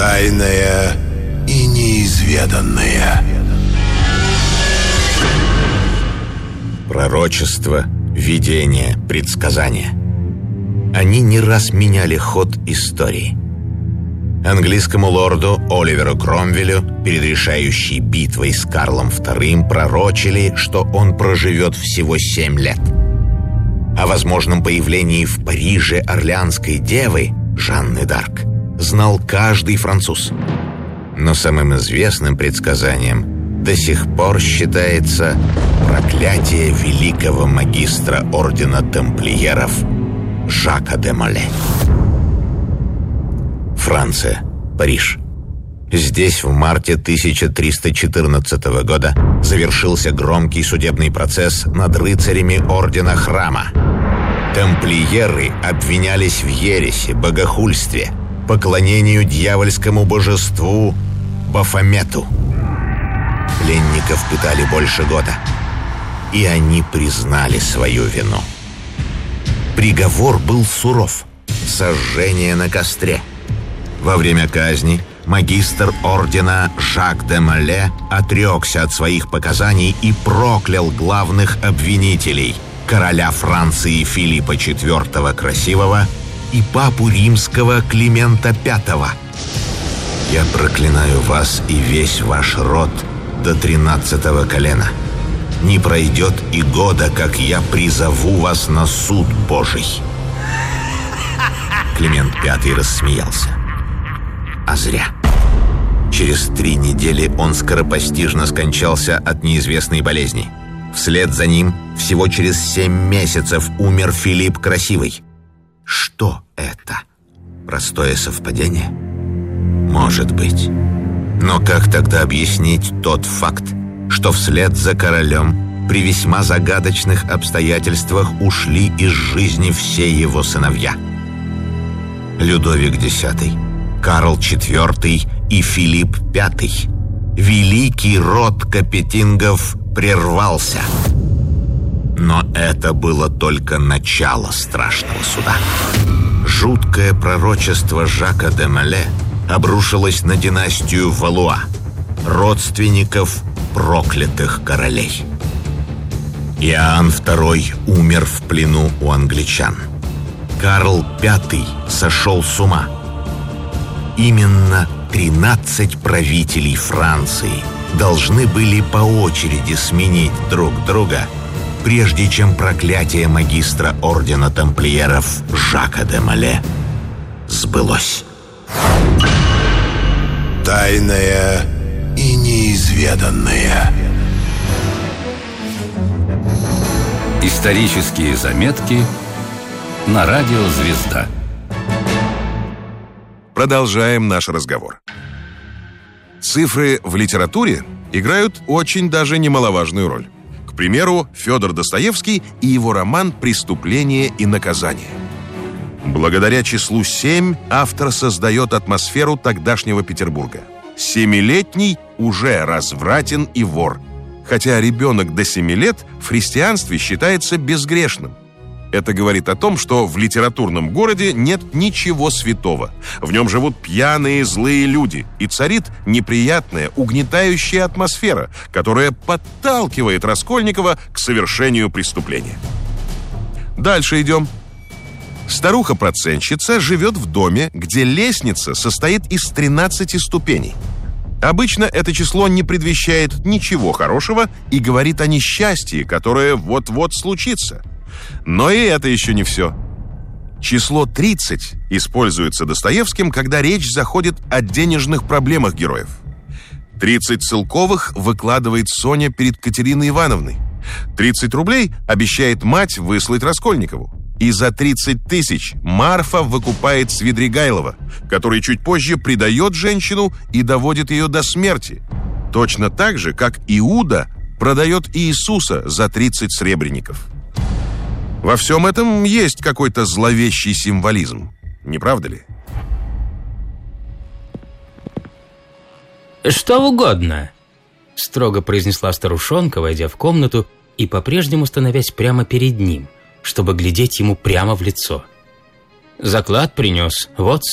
Тайное и неизведанное. Пророчество, видение, предсказания. Они не раз меняли ход истории. Английскому лорду Оливеру Кромвелю перед решающей битвой с Карлом II пророчили, что он проживет всего 7 лет. О возможном появлении в Париже Орлеанской девы Жанны д'Арк знал каждый француз. Но самым известным предсказанием до сих пор считается проклятие великого магистра ордена тамплиеров Жака де Моле. Франция, Париж. Здесь в марте 1314 года завершился громкий судебный процесс над рыцарями Ордена Храма. Тамплиеры обвинялись в ереси, богохульстве, поклонению дьявольскому божеству Бафомету. Пленников пытали больше года, и они признали свою вину. Приговор был суров – сожжение на костре. Во время казни магистр ордена Жак де Моле отрекся от своих показаний и проклял главных обвинителей – короля Франции Филиппа IV Красивого и папу римского Климента V. «Я проклинаю вас и весь ваш род до 13-го колена. Не пройдет и года, как я призову вас на суд Божий». Климент V рассмеялся. А зря. Через 3 недели он скоропостижно скончался от неизвестной болезни. Вслед за ним всего через 7 месяцев умер Филипп Красивый. Что это? Простое совпадение? Может быть. Но как тогда объяснить тот факт, что вслед за королем при весьма загадочных обстоятельствах ушли из жизни все его сыновья? Людовик X, Карл IV и Филипп V. Великий род Капетингов прервался. Но это было только начало страшного суда. Жуткое пророчество Жака де Моле обрушилось на династию Валуа, родственников проклятых королей. Иоанн II умер в плену у англичан. Карл V сошел с ума. Именно 13 правителей Франции должны были по очереди сменить друг друга, прежде чем проклятие магистра ордена тамплиеров Жака де Моле сбылось. Тайное и неизведанное. Исторические заметки на радио «Звезда». Продолжаем наш разговор. Цифры в литературе играют очень даже немаловажную роль. К примеру, Федор Достоевский и его роман «Преступление и наказание». Благодаря числу 7 автор создает атмосферу тогдашнего Петербурга. 7-летний уже развратен и вор, хотя ребенок до 7 лет в христианстве считается безгрешным. Это говорит о том, что в литературном городе нет ничего святого. В нем живут пьяные, злые люди, и царит неприятная, угнетающая атмосфера, которая подталкивает Раскольникова к совершению преступления. Дальше идем. Старуха-процентщица живет в доме, где лестница состоит из 13 ступеней. Обычно это число не предвещает ничего хорошего и говорит о несчастье, которое вот-вот случится. Но и это еще не все. Число 30 используется Достоевским, когда речь заходит о денежных проблемах героев. 30 целковых выкладывает Соня перед Катериной Ивановной. 30 рублей обещает мать выслать Раскольникову. И за 30 тысяч Марфа выкупает Свидригайлова, который чуть позже предает женщину и доводит ее до смерти. Точно так же, как Иуда продает Иисуса за 30 сребреников. Во всем этом есть какой-то зловещий символизм, не правда ли? «Что угодно», — строго произнесла старушонка, войдя в комнату и по-прежнему становясь прямо перед ним, чтобы глядеть ему прямо в лицо. «Заклад принес, вот